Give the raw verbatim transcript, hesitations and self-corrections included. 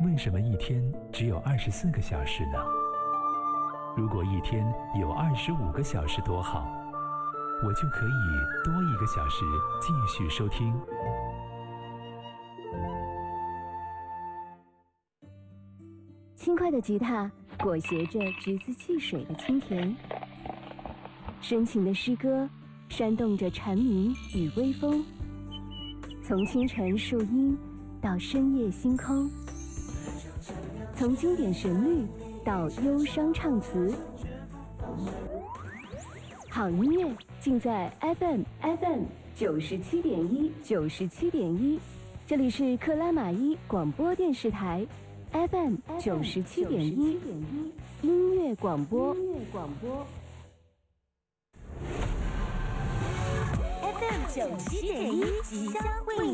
为什么一天只有二十四个小时呢？如果一天有二十五个小时多好，我就可以多一个小时继续收听。 轻快的吉他裹挟着橘子汽水的清甜，深情的诗歌煽动着蝉鸣与微风，从清晨树荫到深夜星空，从经典旋律到忧伤唱词，好音乐尽在 F M F M 九十七点一九十七点一，这里是克拉玛依广播电视台 F M 九十七点一音乐广播。音乐广播 F M 九十七点一即将为你